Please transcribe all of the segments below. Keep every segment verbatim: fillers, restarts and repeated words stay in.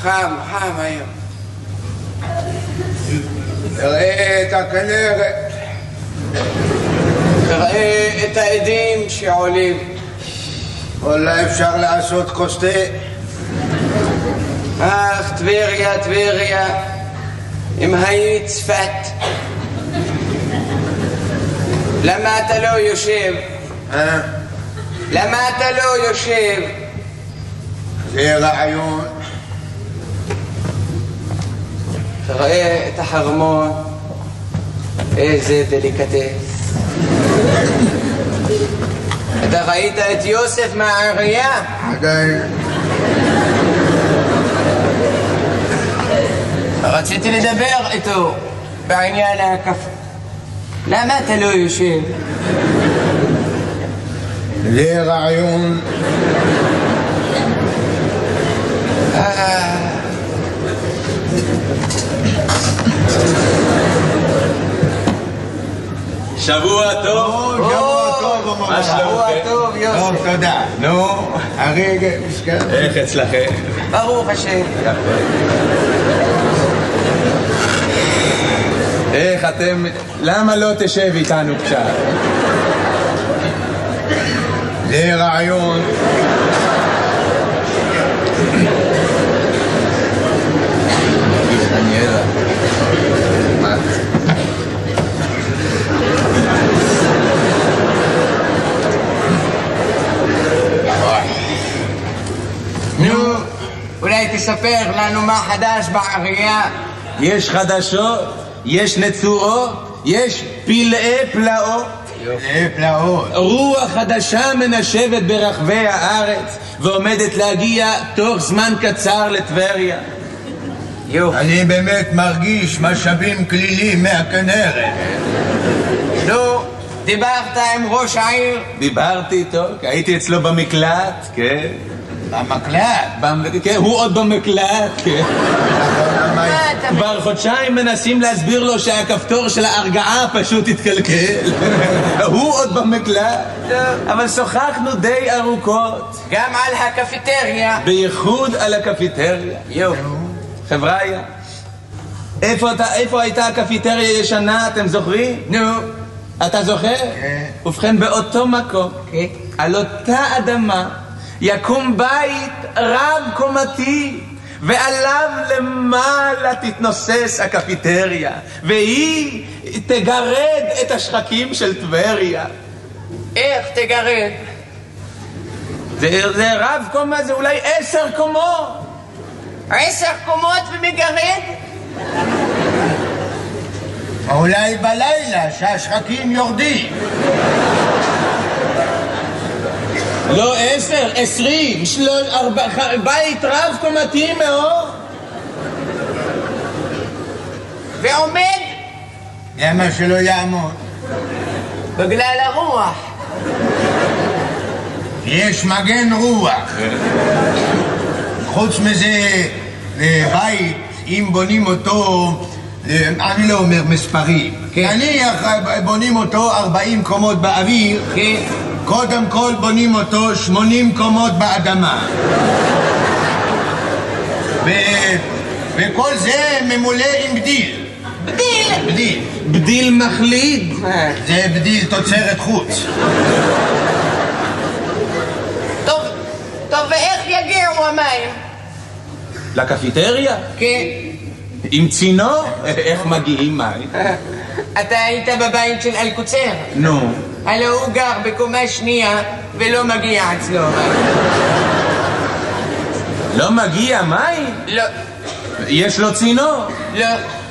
חם, חם היום. תראה את הכנרת. תראה את העדים שעולים. אולי אפשר לעשות כוס תה. אך, טבריה, טבריה, אם היית צפת. למה אתה לא יושב? אה? למה אתה לא יושב? זה רעיון. תראה את החרמון, איזה דליקטס. אתה ראית את יוסף מהעירייה? עדיין. רציתי לדבר איתו בעניין הקפה. למה אתה לא יושב? זה רעיון. שבוע טוב. שבוע טוב. מה שלומכם? שבוע טוב, יוסף. טוב, תודה. נו, הרגע, מסכן. איך אצלכם? ברוך השם. איך אתם... למה לא תשב איתנו קצת? זה רעיון. נו, אולי תספר לנו מה חדש בעירייה. יש חדשות, יש נצורות, יש פלאי פלאות. פלאי פלאות. רוח חדשה מנשבת ברחבי הארץ ועומדת להגיע תוך זמן קצר לטבריה. אני באמת מרגיש משאבים כלילים מהכנרת. נו, דיברת עם ראש העיר? דיברתי איתו, הייתי אצלו במקלט, כן. במקלט? כן, הוא עוד במקלט, כן. כבר חודשיים מנסים להסביר לו שהכפתור של ההרגעה פשוט התקלקל. הוא עוד במקלט. אבל שוחחנו די ארוכות. גם על הקפיטריה. בייחוד על הקפיטריה. יו. חבריה, איפה, אתה, איפה הייתה הקפיטריה ישנה, אתם זוכרים? נו. אתה זוכר? כן. ובכן, באותו מקום, כן. על אותה אדמה, יקום בית רב קומתי, ועליו למעלה תתנוסס הקפיטריה, והיא תגרד את השחקים של טבריה. איך תגרד? זה, זה רב קומה, זה אולי עשר קומות. עשר קומות ומגרד? אולי בלילה שהשחקים יורדים. לא עשר, עשרים, שלוש, ארבע, בית רב קומתי מאוד. ועומד? למה שלא יעמוד? בגלל הרוח. יש מגן רוח. חוץ מזה, בית, אם בונים אותו, אני לא אומר מספרים. נניח בונים אותו ארבעים קומות באוויר, קודם כל בונים אותו שמונים קומות באדמה. וכל זה ממולא עם בדיל. בדיל? בדיל. בדיל מחליד? זה בדיל תוצרת חוץ. טוב, טוב, ואיך יגיעו המים? לקפיטריה? כן. עם צינור? איך מגיעים מים? אתה היית בבית של אלקוצר? נו. הלא הוא גר בקומה שנייה ולא מגיע אצלו מים. לא מגיע מים? לא. יש לו צינור? לא.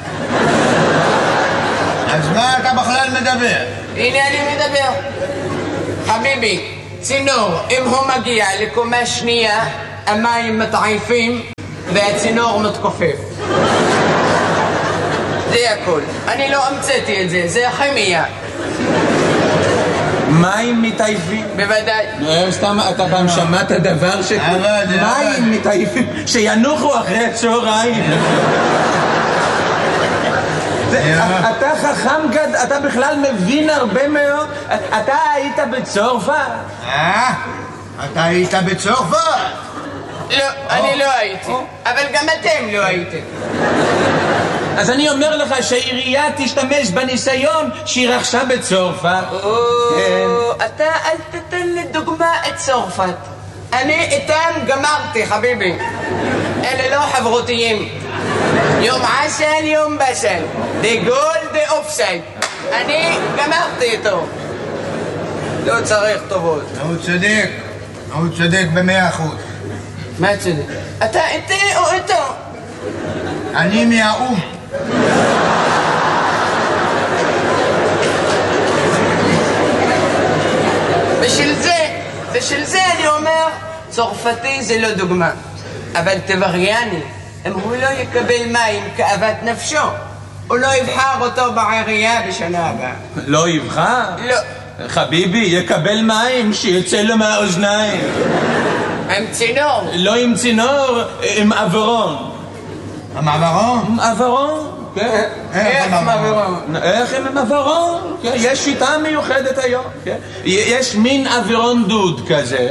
אז מה אתה בכלל מדבר? הנה אני מדבר. חביבי, צינור, אם הוא מגיע לקומה שנייה, המים מתעייפים והצינור מתכופף. זה הכל. אני לא המצאתי את זה, זה כימיה. מים מתעייפים? בוודאי. סתם, אתה פעם שמעת דבר ש... מים מתעייפים, שינוחו אחרי הצהריים. אתה חכם גד, אתה בכלל מבין הרבה מאוד. אתה היית בצרפת? אה? אתה היית בצרפת? לא, אני לא הייתי. אבל גם אתם לא הייתם. אז אני אומר לך שהעירייה תשתמש בניסיון שהיא רכשה בצרפת. אתה אל תתן לדוגמה את צרפת. אני איתם גמרתי, חביבי. אלה לא חברותיים. יום עשן, יום בשן. דה גול, דה אופסייד. אני גמרתי איתו. לא צריך טובות. הוא צודק. הוא צודק במאה אחוז. מה צודק? אתה איתי או איתו? אני מהאום. בשביל זה, בשביל זה אני אומר, צרפתי זה לא דוגמה. אבל טבריאני, אם הוא לא יקבל מים כאוות נפשו, הוא לא יבחר אותו בעירייה בשנה הבאה. לא יבחר? לא. חביבי, יקבל מים שיצא לו מהאוזניים. עם צינור? לא עם צינור, עם עברון. עם עברון? עם עברון, כן. איך עם עברון? איך עם עברון? יש שיטה מיוחדת היום. יש מין עברון דוד כזה.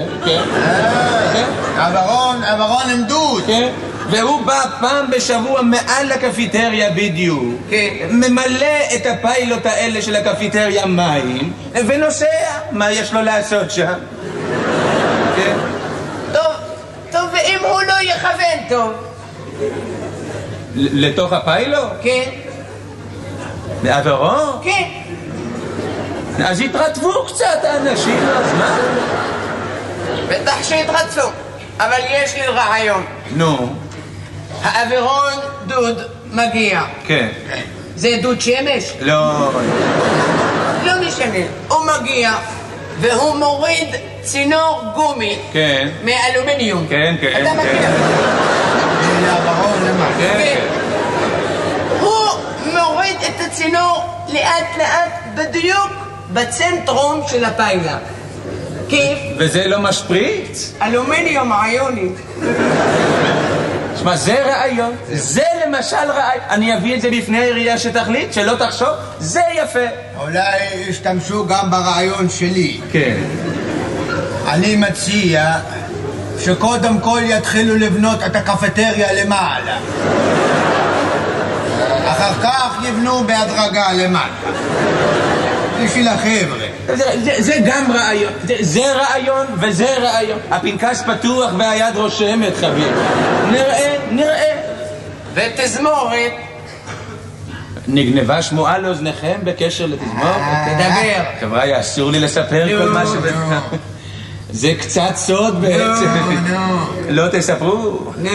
עברון, עברון עם דוד. והוא בא פעם בשבוע מעל הקפיטריה בדיוק, ממלא את הפיילוט האלה של הקפיטריה מים ונוסע. מה יש לו לעשות שם? טוב, טוב, ואם הוא לא יכוון טוב? לתוך הפיילוט? כן. בעברו? כן. אז התרטבו קצת האנשים, אז מה? בטח שהתרטפו, אבל יש לי רעיון. נו. האווירון דוד מגיע. כן. זה דוד שמש? לא. לא משנה. הוא מגיע והוא מוריד צינור גומי. כן. מאלומיניום. כן, כן. אתה מכיר? זה האווירון למה? כן. הוא מוריד את הצינור לאט לאט בדיוק בצנטרום של הפיילה. כיף? וזה לא משפריץ? אלומיניום איוני. שמע, זה רעיון. זה למשל רעיון. אני אביא את זה בפני העירייה שתחליט, שלא תחשוב. זה יפה. אולי ישתמשו גם ברעיון שלי. כן. אני מציע שקודם כל יתחילו לבנות את הקפטריה למעלה. אחר כך יבנו בהדרגה למטה. בשביל החבר'ה. זה, זה, זה גם רעיון. זה, זה רעיון וזה רעיון. הפנקס פתוח והיד רושמת, חביב. נראה, נראה. ותזמורת. נגנבה שמועה לאוזניכם בקשר לתזמורת? תדבר. חבר'ה, אסור לי לספר כל מה ש... זה קצת סוד בעצם. לא תספרו? נו.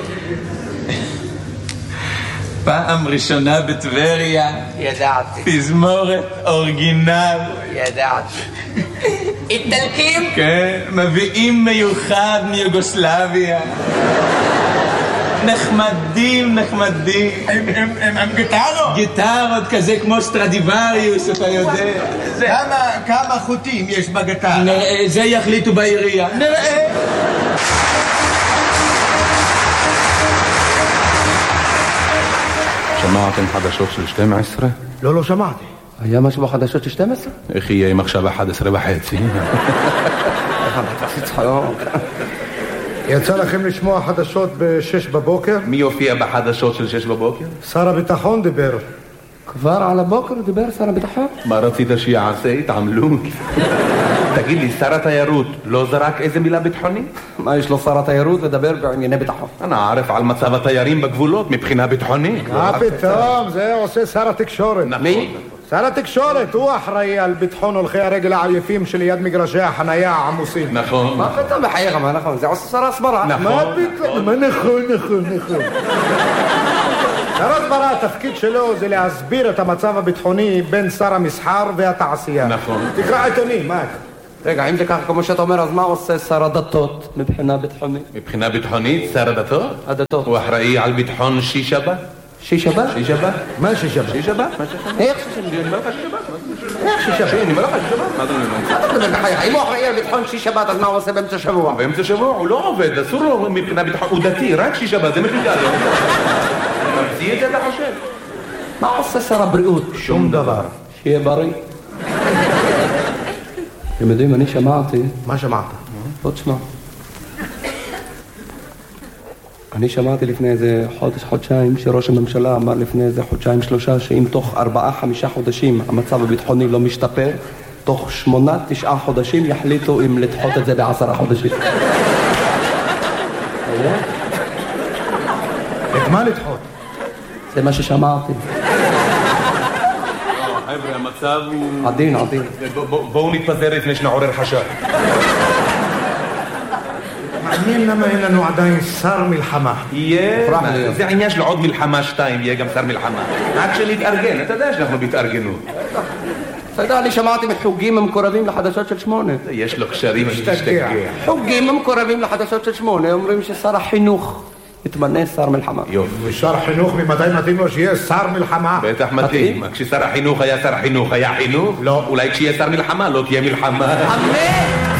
פעם ראשונה בטבריה. ידעתי. תזמורת אורגינל. ידעתי. איטלקים? כן, מביאים מיוחד מיוגוסלביה. נחמדים, נחמדים. הם גיטרות? גיטרות כזה כמו סטרדיווריוס, אתה יודע. כמה חוטים יש בגיטרה? נראה, זה יחליטו בעירייה. נראה. שמעתם חדשות של שתים עשרה? לא, לא שמעתי. היה משהו בחדשות של שתים עשרה? איך יהיה אם עכשיו אחת עשרה וחצי? יצא לכם לשמוע חדשות בשש בבוקר? מי יופיע בחדשות של שש בבוקר? שר הביטחון דיבר. כבר על הבוקר דיבר שר הביטחון? מה רצית שיעשה? התעמלות. תגיד לי, שר התיירות לא זרק איזה מילה ביטחונית? מה יש לו שר התיירות לדבר בענייני ביטחון? אני ערף על מצב התיירים בגבולות מבחינה ביטחונית. מה פתאום? זה עושה שר התקשורת. מי? שר התקשורת, הוא אחראי על ביטחון הולכי הרגל העייפים שליד מגרשי החנייה העמוסים. נכון. מה פתאום בחייך? מה נכון? זה עושה שר הסברה. נכון. מה פתאום? מה נכון, נכון, נכון. שר הסברה, התפקיד שלו זה להסביר את המצב הביטחוני בין שר המסחר והתעשייה. נכון. תקרא עיתונים, מה? רגע, אם זה ככה כמו שאתה אומר, אז מה עושה שר הדתות מבחינה ביטחונית? מבחינה ביטחונית, שר הדתות? הדתות. הוא אחראי על ביטחון שישה בה? שישה בה? שישה בה? מה שישה בה? שישה בה? איך שישה בה? אני אומר לך שישה בה? איך שישה בה? אני אומר לך שישה בה? מה אתה אומר? אם הוא אחראי על ביטחון שישה בה, אז מה הוא עושה באמצע שבוע? באמצע שבוע הוא לא עובד, אסור לו מבחינה ביטחון, הוא דתי, רק שישה בה, זה מחידה לו. ממציא את זה אתה חושב? מה עושה שר הבריאות? שום דבר. שיהיה בריא. אתם יודעים, אני שמעתי... מה שמעת? בוא תשמע. אני שמעתי לפני איזה חודש, חודשיים, שראש הממשלה אמר לפני איזה חודשיים, שלושה, שאם תוך ארבעה, חמישה חודשים המצב הביטחוני לא משתפר, תוך שמונה, תשעה חודשים יחליטו אם לדחות את זה בעשרה חודשים. את מה לדחות? זה מה ששמעתי. חבר'ה, המצב הוא... עדין, עדין. בואו נתפזר לפני שנעורר חשד. מעניין למה אין לנו עדיין שר מלחמה. יהיה, זה העניין של עוד מלחמה שתיים, יהיה גם שר מלחמה. רק שנתארגן, אתה יודע שאנחנו בהתארגנות. אתה יודע, אני שמעתי מחוגים המקורבים לחדשות של שמונה. יש לו קשרים, אני משתגע. חוגים המקורבים לחדשות של שמונה אומרים ששר החינוך יתמנה שר מלחמה. יופי. ושר חינוך ממתי מתאים לו שיהיה שר מלחמה? בטח מתאים. כששר החינוך היה שר החינוך היה חינוך? לא. אולי כשיהיה שר מלחמה לא תהיה מלחמה. אמן!